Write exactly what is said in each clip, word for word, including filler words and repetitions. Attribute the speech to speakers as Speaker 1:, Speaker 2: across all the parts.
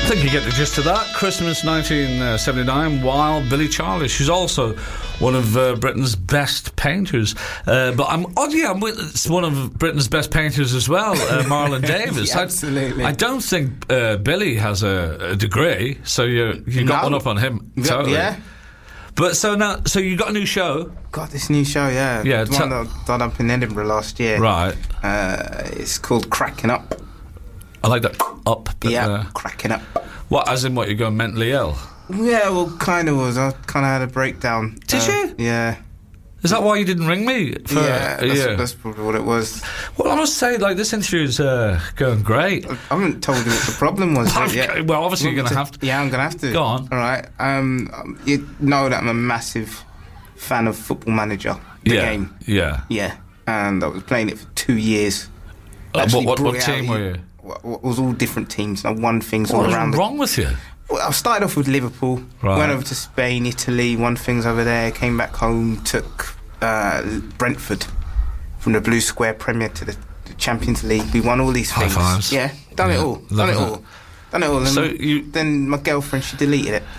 Speaker 1: think you get the gist of that. Christmas nineteen seventy-nine, while Billy Childish, who's also one of uh, Britain's best painters. Uh, but I'm, oh yeah, I'm with, it's one of Britain's best painters as well, uh, Marlon Davis.
Speaker 2: Yeah, absolutely.
Speaker 1: I, I don't think uh, Billy has a, a degree, so you you got
Speaker 2: No.
Speaker 1: one up on him. Totally.
Speaker 2: Yeah.
Speaker 1: But so now, so you got a new show,
Speaker 2: Got this new show, yeah.
Speaker 1: Yeah,
Speaker 2: The
Speaker 1: tell-
Speaker 2: one that I done up in Edinburgh last year.
Speaker 1: right?
Speaker 2: Uh, it's called Cracking Up.
Speaker 1: I like that up. But,
Speaker 2: yeah,
Speaker 1: uh,
Speaker 2: Cracking Up.
Speaker 1: what? As in what? You're going mentally ill?
Speaker 2: Yeah, well, kind of was. I kind of had a breakdown.
Speaker 1: Did
Speaker 2: Uh,
Speaker 1: you?
Speaker 2: Yeah.
Speaker 1: Is that why you didn't ring me? For
Speaker 2: yeah,
Speaker 1: a
Speaker 2: that's,
Speaker 1: year?
Speaker 2: that's probably what it was.
Speaker 1: Well, I must say, like, this interview's uh, going great.
Speaker 2: I haven't told you what the problem was.
Speaker 1: Well,
Speaker 2: but yeah.
Speaker 1: well, obviously you're
Speaker 2: Want
Speaker 1: gonna
Speaker 2: me
Speaker 1: have to-
Speaker 2: Yeah, I'm going to have to.
Speaker 1: Go on.
Speaker 2: All right. Um, um, you know that I'm a massive fan of Football Manager, the
Speaker 1: yeah,
Speaker 2: game.
Speaker 1: yeah.
Speaker 2: Yeah. And I was playing it for two years.
Speaker 1: Uh,
Speaker 2: Actually
Speaker 1: what what,
Speaker 2: brought
Speaker 1: what
Speaker 2: it out
Speaker 1: team
Speaker 2: here.
Speaker 1: were you?
Speaker 2: Well, it was all different teams. I won things
Speaker 1: What
Speaker 2: all
Speaker 1: was
Speaker 2: around.
Speaker 1: wrong with you?
Speaker 2: The, well, I started off with Liverpool,
Speaker 1: Right.
Speaker 2: went over to Spain, Italy, won things over there, came back home, took uh, Brentford from the Blue Square Premier to the, the Champions League. We won all these
Speaker 1: High
Speaker 2: things.
Speaker 1: fives.
Speaker 2: Yeah, done
Speaker 1: Yeah,
Speaker 2: it all. Done
Speaker 1: love
Speaker 2: it
Speaker 1: that.
Speaker 2: all. Done it all. And
Speaker 1: So you-
Speaker 2: then my girlfriend, she deleted it.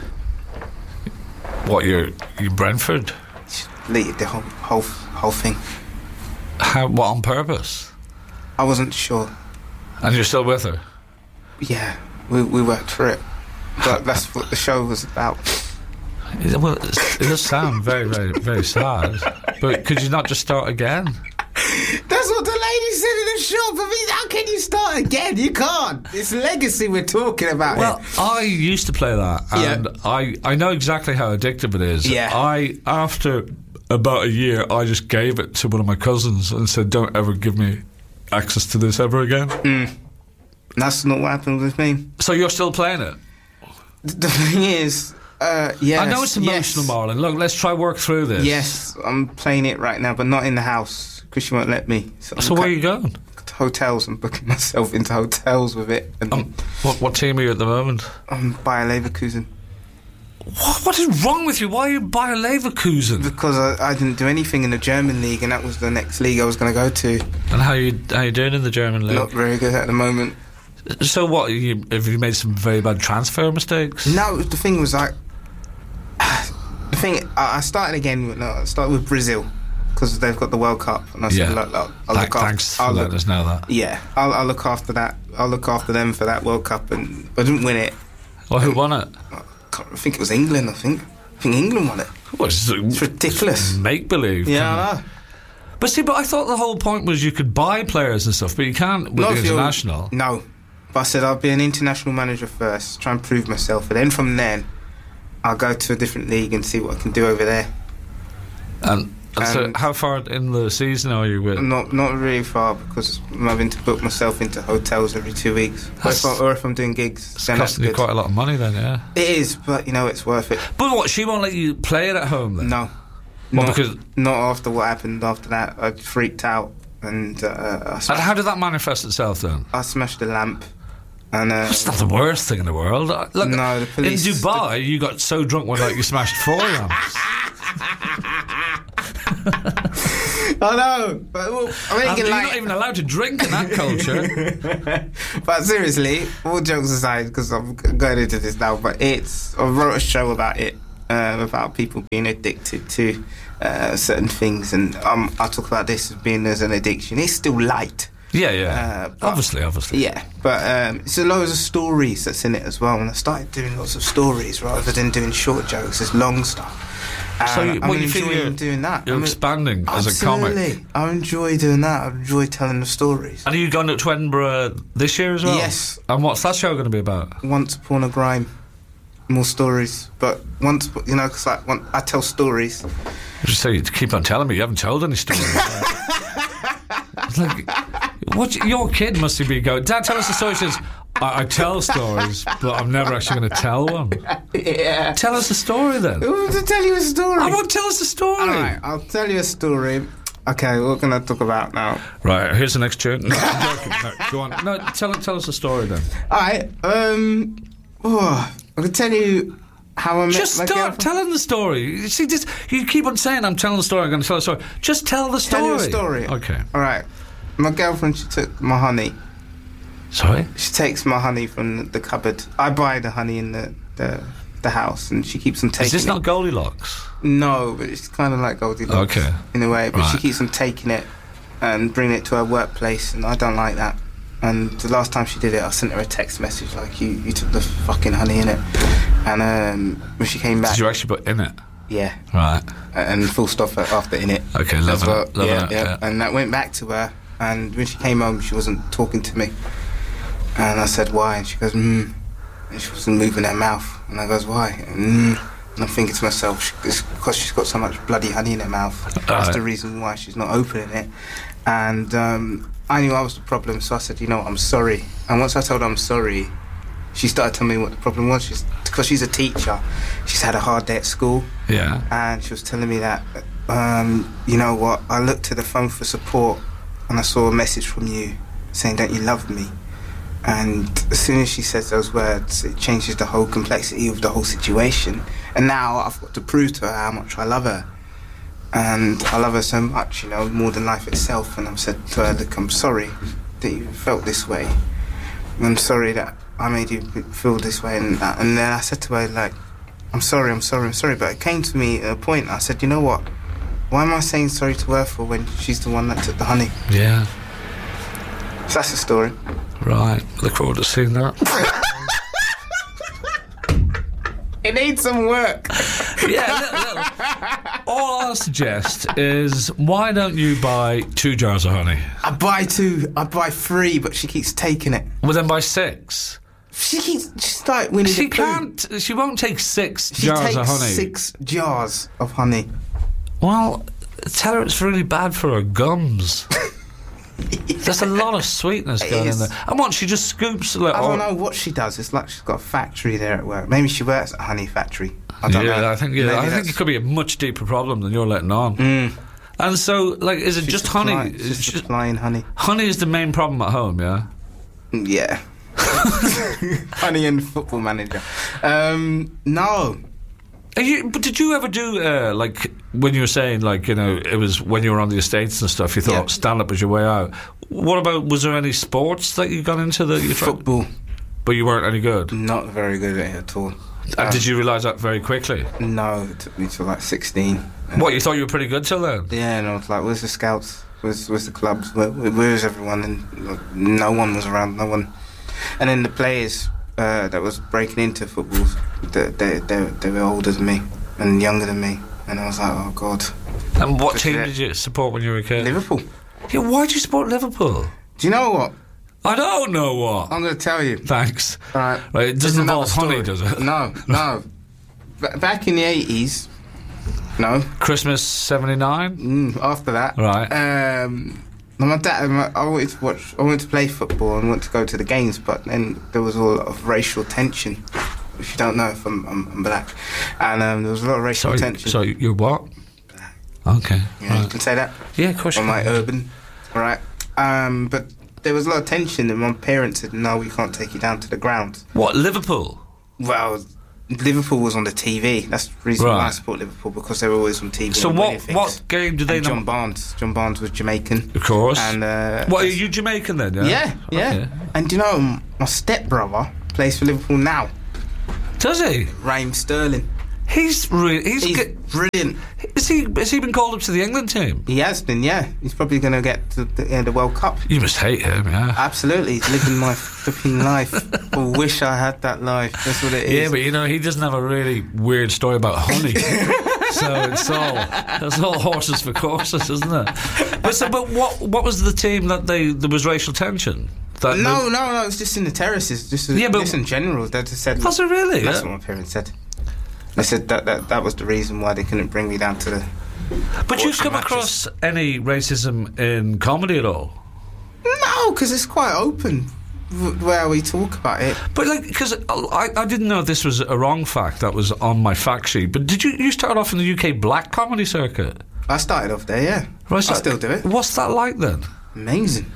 Speaker 1: What, you you Brentford?
Speaker 2: She deleted the whole whole whole thing.
Speaker 1: How? What, on purpose?
Speaker 2: I wasn't sure.
Speaker 1: And you're still with her?
Speaker 2: Yeah, we we worked for it, but that's what the show was about.
Speaker 1: Is it- Well, it's- it does sound very, very, very sad. But could you not just start again?
Speaker 2: That's what the lady said in the shop. I mean, how can you start again? You can't. It's legacy we're talking about.
Speaker 1: Well,
Speaker 2: here.
Speaker 1: I used to play that, and
Speaker 2: Yeah.
Speaker 1: I, I know exactly how addictive it is.
Speaker 2: Yeah.
Speaker 1: I, after about a year, I just gave it to one of my cousins and said, don't ever give me access to this ever again.
Speaker 2: That's not what happened with me.
Speaker 1: So you're still playing it?
Speaker 2: The thing is, uh, yes,
Speaker 1: I know it's emotional,
Speaker 2: yes,
Speaker 1: Marlon. Look, let's try work through this.
Speaker 2: Yes, I'm playing it right now, but not in the house because she won't let me. So, I'm
Speaker 1: So where are
Speaker 2: cut-
Speaker 1: you going?
Speaker 2: to hotels. I'm booking myself into hotels with it, and
Speaker 1: Um, what, what team are you at the moment?
Speaker 2: I'm Bayer Leverkusen
Speaker 1: What, what is wrong with you? Why are you Bayer Leverkusen?
Speaker 2: because I, I didn't do anything in the German league, and that was the next league I was going to go to.
Speaker 1: And how you how you doing in the German league?
Speaker 2: Not very good at the moment.
Speaker 1: So what? You, have you made some very bad transfer mistakes?
Speaker 2: No, the thing was like, the thing. I I started again. With, no, I started with Brazil because they've got the World Cup, and I said,
Speaker 1: Yeah.
Speaker 2: look, look, I'll
Speaker 1: Thank-
Speaker 2: look after.
Speaker 1: thanks for
Speaker 2: I'll
Speaker 1: letting
Speaker 2: look,
Speaker 1: us know that.
Speaker 2: Yeah, I'll, I'll look after that. I'll look after them for that World Cup, and I didn't win it.
Speaker 1: Well, who won it?
Speaker 2: I, can't, I think it was England. I think. I think England won it.
Speaker 1: Well, it's,
Speaker 2: It's ridiculous.
Speaker 1: Make believe.
Speaker 2: Yeah, I know.
Speaker 1: But see, but I thought the whole point was you could buy players and stuff, but you can't with
Speaker 2: Not
Speaker 1: the
Speaker 2: if you're-
Speaker 1: international.
Speaker 2: No, but I said I'll be an international manager first, try and prove myself, and then from then I'll go to a different league and see what I can do over there.
Speaker 1: And, and so,
Speaker 2: And-
Speaker 1: how far in the season are you with?
Speaker 2: Not not really far because I'm having to book myself into hotels every two weeks, or if,
Speaker 1: That's-
Speaker 2: I, or if I'm doing gigs.
Speaker 1: It's
Speaker 2: Then that's
Speaker 1: costing you
Speaker 2: good.
Speaker 1: quite a lot of money, then, yeah.
Speaker 2: It is, but you know it's worth it.
Speaker 1: But what? She won't let you play it at home, then?
Speaker 2: No,
Speaker 1: Well,
Speaker 2: not,
Speaker 1: because-
Speaker 2: not after what happened after that. I freaked out and uh, I,
Speaker 1: And
Speaker 2: smashed,
Speaker 1: how did that manifest itself then?
Speaker 2: I smashed a lamp. And uh,
Speaker 1: It's not the worst thing in the world. Uh, Look,
Speaker 2: No, the police-
Speaker 1: in Dubai, you got so drunk one night you smashed four lamps.
Speaker 2: I know, but well, I'm
Speaker 1: And
Speaker 2: making
Speaker 1: you're
Speaker 2: like.
Speaker 1: not even allowed to drink in that culture.
Speaker 2: But seriously, all jokes aside, because I'm going into this now, but it's I wrote a show about it, um, about people being addicted to uh, certain things, and um, I talk about this as being as an addiction. It's still light,
Speaker 1: Yeah, yeah.
Speaker 2: Uh, but-
Speaker 1: obviously, obviously.
Speaker 2: yeah, but um, it's a loads of stories that's in it as well. And I started doing lots of stories rather than doing short jokes. It's long stuff.
Speaker 1: So
Speaker 2: And
Speaker 1: you-
Speaker 2: I'm
Speaker 1: what, you feel
Speaker 2: enjoying
Speaker 1: you're-
Speaker 2: doing that.
Speaker 1: You're
Speaker 2: I'm
Speaker 1: expanding as a comic.
Speaker 2: Absolutely. I enjoy doing that. I enjoy telling the stories.
Speaker 1: And are you going to Edinburgh this year as well?
Speaker 2: Yes.
Speaker 1: And what's that show going to be about?
Speaker 2: Once Upon a Grime, more stories. But once, you know, because like, one, I tell stories.
Speaker 1: Just say you keep on telling me you haven't told any stories. It's like, what? Your kid must be going, Dad, tell us a story. She says, I, I tell stories, but I'm never actually going to tell one.
Speaker 2: Yeah.
Speaker 1: Tell us a story then.
Speaker 2: I want to tell you a story.
Speaker 1: I want to tell us a story.
Speaker 2: All right, I'll tell you a story. Okay, what can I talk about now?
Speaker 1: Right, here's the next tune. No, I'm joking. No, go on. No, tell, tell us a story then.
Speaker 2: All right, um, oh, I can tell you how I met
Speaker 1: Just
Speaker 2: my
Speaker 1: start
Speaker 2: girlfriend.
Speaker 1: telling the story. You see, just you keep on saying I'm telling the story. I'm going to tell the story. Just tell the story.
Speaker 2: Tell you a story.
Speaker 1: Okay.
Speaker 2: All right, my girlfriend, she took my honey.
Speaker 1: Sorry?
Speaker 2: She takes my honey from the cupboard. I buy the honey in the the, the house, and she keeps on taking
Speaker 1: Is this
Speaker 2: it.
Speaker 1: not Goldilocks?
Speaker 2: No, but it's kind of like Goldilocks.
Speaker 1: Okay.
Speaker 2: In a way, but she
Speaker 1: Right.
Speaker 2: keeps on taking it and bringing it to her workplace, and I don't like that. And the last time she did it, I sent her a text message like, you, you took the fucking honey in it. And um, when she came back...
Speaker 1: Did you actually put in it?
Speaker 2: Yeah.
Speaker 1: Right.
Speaker 2: And full stop after in it.
Speaker 1: Okay,
Speaker 2: as
Speaker 1: loving
Speaker 2: well.
Speaker 1: it. Loving
Speaker 2: yeah,
Speaker 1: it,
Speaker 2: yeah.
Speaker 1: yeah.
Speaker 2: And that went back to her, and when she came home, she wasn't talking to me. And I said, why? And she goes, mm. And she wasn't moving her mouth. And I goes, why? And, mm. and I'm thinking to myself, she, it's because she's got so much bloody honey in her mouth. That's
Speaker 1: Right.
Speaker 2: the reason why she's not opening it. And um, I knew I was the problem, so I said, you know what, I'm sorry. And once I told her I'm sorry, she started telling me what the problem was. She's, because she's a teacher, she's had a hard day at school.
Speaker 1: Yeah.
Speaker 2: And she was telling me that, um, you know what, I looked to the phone for support and I saw a message from you saying that you loved me. And as soon as she says those words, it changes the whole complexity of the whole situation. And now I've got to prove to her how much I love her. And I love her so much, you know, more than life itself. And I've said to her, look, I'm sorry that you felt this way. I'm sorry that I made you feel this way. And, that. And then I said to her, like, I'm sorry, I'm sorry, I'm sorry. But it came to me at a point, I said, you know what? Why am I saying sorry to her for when she's the one that took the honey?
Speaker 1: Yeah.
Speaker 2: So that's the story.
Speaker 1: Right. Look forward to seeing that.
Speaker 2: It needs some work.
Speaker 1: Yeah. Look, look. All I'll suggest is, why don't you buy two jars of honey?
Speaker 2: I buy two, I buy three, but she keeps taking it.
Speaker 1: Well, then buy six.
Speaker 2: She keeps, she's like Winnie
Speaker 1: She
Speaker 2: the Pooh.
Speaker 1: can't. She won't take six
Speaker 2: She
Speaker 1: jars
Speaker 2: takes
Speaker 1: of honey.
Speaker 2: six jars of honey.
Speaker 1: Well, tell her it's really bad for her gums. There's a lot of sweetness
Speaker 2: It
Speaker 1: going in
Speaker 2: is.
Speaker 1: there. And what, she just scoops a little...
Speaker 2: I don't know what she does. It's like she's got a factory there at work. Maybe she works at a honey factory. I don't
Speaker 1: yeah,
Speaker 2: know.
Speaker 1: I think yeah,
Speaker 2: Maybe
Speaker 1: I think
Speaker 2: that's-
Speaker 1: it could be a much deeper problem than you're letting on.
Speaker 2: Mm.
Speaker 1: And so, like, is it
Speaker 2: She's
Speaker 1: just
Speaker 2: supply-
Speaker 1: honey?
Speaker 2: She's
Speaker 1: It's just,
Speaker 2: supplying honey.
Speaker 1: honey is the main problem at home, yeah?
Speaker 2: Yeah. Honey and Football Manager. Um, no.
Speaker 1: Are you, but did you ever do, uh, like, when you were saying, like, you know, it was when you were on the estates and stuff, you thought
Speaker 2: Yeah.
Speaker 1: stand-up was your way out. What about, was there any sports that you got into that you tried?
Speaker 2: Football.
Speaker 1: But you weren't any good?
Speaker 2: Not very good at it at all.
Speaker 1: And
Speaker 2: Um,
Speaker 1: did you realise that very quickly?
Speaker 2: No, it took me to like sixteen.
Speaker 1: What, you thought you were pretty good till then?
Speaker 2: Yeah, and I was like, where's the scouts? Where's, where's the clubs? Where, where, where's everyone? And like, no one was around, no one. And then the players uh, that was breaking into football, they, they, they, they were older than me and younger than me. And I was like, oh, God.
Speaker 1: And what
Speaker 2: Just
Speaker 1: team
Speaker 2: it.
Speaker 1: did you support when you were a kid?
Speaker 2: Liverpool.
Speaker 1: Yeah, why did you support Liverpool?
Speaker 2: Do you know what?
Speaker 1: I don't know what.
Speaker 2: I'm going to tell you.
Speaker 1: Thanks.
Speaker 2: All right.
Speaker 1: Right, it
Speaker 2: There's
Speaker 1: doesn't
Speaker 2: another
Speaker 1: involve honey,
Speaker 2: story.
Speaker 1: does it?
Speaker 2: No, no. B- back in the eighties, no.
Speaker 1: Christmas seventy-nine?
Speaker 2: Mm, after that,
Speaker 1: Right.
Speaker 2: Um, my dad, my, I wanted to watch. I wanted to play football and wanted to go to the games, but then there was a lot of racial tension. If you don't know, if I'm, I'm, I'm black, and um, there was a lot of racial
Speaker 1: Sorry,
Speaker 2: tension.
Speaker 1: so you're what? Okay.
Speaker 2: Yeah, you
Speaker 1: Right.
Speaker 2: can say that.
Speaker 1: Yeah, of course
Speaker 2: Or
Speaker 1: you
Speaker 2: my
Speaker 1: can.
Speaker 2: urban, all right. Um, but there was a lot of tension, and my parents said, "No, we can't take you down to the ground."
Speaker 1: What, Liverpool?
Speaker 2: Well, Liverpool was on the T V. That's the reason why I
Speaker 1: Right.
Speaker 2: support Liverpool, because they were always on T V.
Speaker 1: So
Speaker 2: and
Speaker 1: what
Speaker 2: winning things.
Speaker 1: what game did they
Speaker 2: And
Speaker 1: know?
Speaker 2: John Barnes. John Barnes was Jamaican.
Speaker 1: Of course.
Speaker 2: And uh,
Speaker 1: What, are you Jamaican then? Yeah,
Speaker 2: yeah, yeah.
Speaker 1: Okay.
Speaker 2: And you know, my stepbrother plays for Liverpool now.
Speaker 1: Does he?
Speaker 2: Raheem Sterling.
Speaker 1: He's really. He's.
Speaker 2: He's
Speaker 1: ge-
Speaker 2: brilliant.
Speaker 1: is he? Has he been called up to the England team?
Speaker 2: He has been, yeah. He's probably going to get to the end of the World Cup.
Speaker 1: You must hate him, yeah.
Speaker 2: Absolutely, he's living my flipping life. I wish I had that life. That's what it is.
Speaker 1: Yeah, but you know he doesn't have a really weird story about honey. So it's all that's all horses for courses, isn't it? But so, but what what was the team that they there was racial tension? That
Speaker 2: No, no, no. It's just in the terraces. Just,
Speaker 1: Yeah, but-
Speaker 2: just in general. They just said.
Speaker 1: Was it really?
Speaker 2: That's
Speaker 1: Yeah.
Speaker 2: what my parents said. They said that, that that was the reason why they couldn't bring me down to the.
Speaker 1: But you've
Speaker 2: watching
Speaker 1: come
Speaker 2: matches.
Speaker 1: across any racism in comedy at all?
Speaker 2: No, because it's quite open w- where we talk about it.
Speaker 1: But like, because I, I didn't know this was a wrong fact that was on my fact sheet. But did you you start off in the U K black comedy circuit?
Speaker 2: I started off there, yeah.
Speaker 1: Right, so
Speaker 2: I still do it.
Speaker 1: What's that like then?
Speaker 2: Amazing,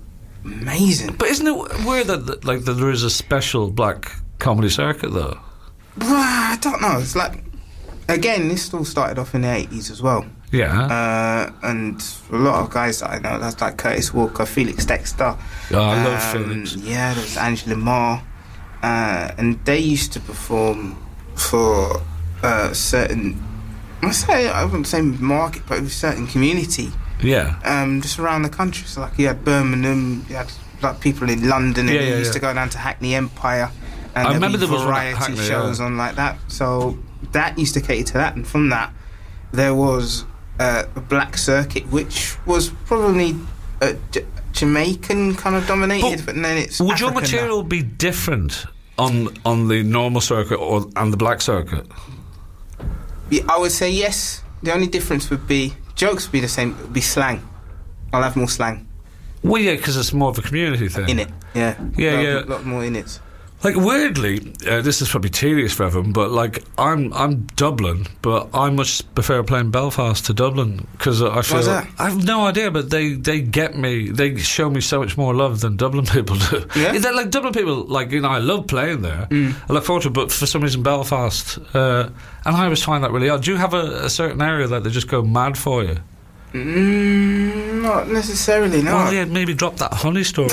Speaker 2: amazing.
Speaker 1: But isn't it weird that that, like that there is a special black comedy circuit though?
Speaker 2: Well, I don't know. It's like, again, this all started off in the eighties as well.
Speaker 1: Yeah.
Speaker 2: Uh, and a lot of guys that I know, that's like Curtis Walker, Felix Dexter.
Speaker 1: Oh, I love
Speaker 2: um,
Speaker 1: Felix.
Speaker 2: Yeah, there was Angela Marr. Uh, and they used to perform for uh, certain, I say I wouldn't say market, but it was certain community.
Speaker 1: Yeah.
Speaker 2: Um, just around the country. So like you had Birmingham, you had like people in London, and
Speaker 1: Yeah,
Speaker 2: you
Speaker 1: yeah,
Speaker 2: used
Speaker 1: yeah.
Speaker 2: to go down to Hackney Empire, and
Speaker 1: I
Speaker 2: there'd
Speaker 1: remember
Speaker 2: be
Speaker 1: there was one at
Speaker 2: variety
Speaker 1: Hackney,
Speaker 2: shows
Speaker 1: yeah.
Speaker 2: on like that. So that used to cater to that, and from that there was uh, a black circuit, which was probably uh, J- Jamaican kind of dominated, but,
Speaker 1: But
Speaker 2: then it's
Speaker 1: Would your
Speaker 2: African now.
Speaker 1: material be different on on the normal circuit or and the black circuit?
Speaker 2: Yeah, I would say yes. The only difference would be jokes would be the same. It would be slang. I'll have more slang
Speaker 1: Well, yeah, because it's more of a community thing.
Speaker 2: in it. Yeah,
Speaker 1: Yeah,
Speaker 2: lot,
Speaker 1: yeah.
Speaker 2: lot more in it.
Speaker 1: Like weirdly, uh, this is probably tedious for everyone, but like I'm I'm Dublin, but I much prefer playing Belfast to Dublin because I feel
Speaker 2: Why's that?
Speaker 1: I have no idea, but they, they get me, they show me so much more love than Dublin people do.
Speaker 2: Yeah?
Speaker 1: Is that like Dublin people? Like you know, I love playing there.
Speaker 2: Mm.
Speaker 1: I look forward to it, but for some reason Belfast, uh, and I always find that really odd. Do you have a, a certain area that they just go mad for you?
Speaker 2: Mm, not necessarily. No.
Speaker 1: Well, yeah, maybe drop that honey story.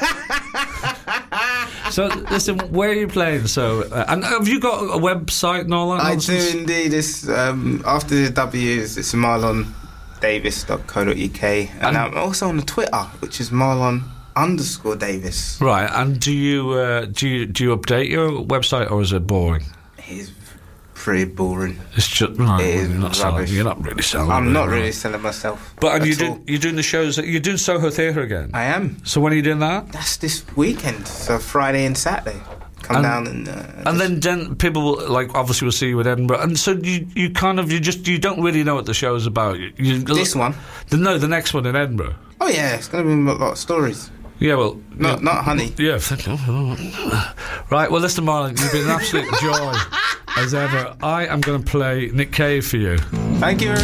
Speaker 1: So, listen, where are you playing? So, uh, and have you got a website and all that
Speaker 2: I
Speaker 1: nonsense?
Speaker 2: do indeed. It's um, after the W's, it's marlon davis dot co dot uk, and,
Speaker 1: And-
Speaker 2: I'm also on the Twitter, which is marlon underscore davis.
Speaker 1: Right, and do you uh, do you do you update your website or is it boring?
Speaker 2: It's pretty boring.
Speaker 1: It's just right,
Speaker 2: It is
Speaker 1: you're not selling.
Speaker 2: rubbish.
Speaker 1: You're not really selling.
Speaker 2: I'm
Speaker 1: it,
Speaker 2: not
Speaker 1: right?
Speaker 2: really selling myself.
Speaker 1: But and you
Speaker 2: at all.
Speaker 1: do, you're doing the shows. You're doing Soho Theatre again.
Speaker 2: I am.
Speaker 1: So when are you doing that?
Speaker 2: That's this weekend, so Friday and Saturday. Come
Speaker 1: And-
Speaker 2: down and. Uh,
Speaker 1: And
Speaker 2: just-
Speaker 1: then, then people will, like obviously will see you at Edinburgh, and so you you kind of you just you don't really know what the show's about. You, you,
Speaker 2: this one.
Speaker 1: the, no, the next one in Edinburgh.
Speaker 2: Oh yeah, it's going to be a lot of stories.
Speaker 1: Yeah, well,
Speaker 2: Not
Speaker 1: yeah,
Speaker 2: not honey.
Speaker 1: yeah. Right, well, listen, Marlon, you've been an absolute joy as ever. I am going to play Nick Cave for you.
Speaker 2: Thank you.